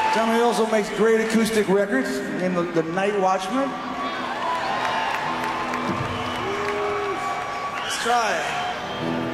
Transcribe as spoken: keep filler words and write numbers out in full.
Gentleman also makes great acoustic records, named the, the Night Watchman. Let's try it.